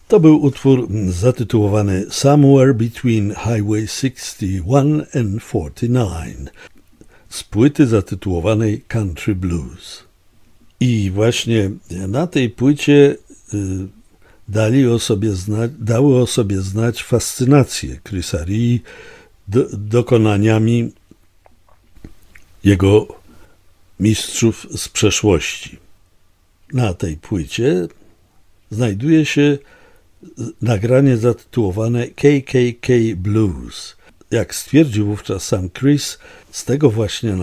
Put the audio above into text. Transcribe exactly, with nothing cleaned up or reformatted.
To był utwór zatytułowany Somewhere Between Highway sixty-one and forty-nine z płyty zatytułowanej Country Blues. I właśnie na tej płycie dali o sobie znać, dały o sobie znać fascynację Chrisa Rea do, dokonaniami jego mistrzów z przeszłości. Na tej płycie znajduje się nagranie zatytułowane K K K Blues. Jak stwierdził wówczas sam Chris, z tego właśnie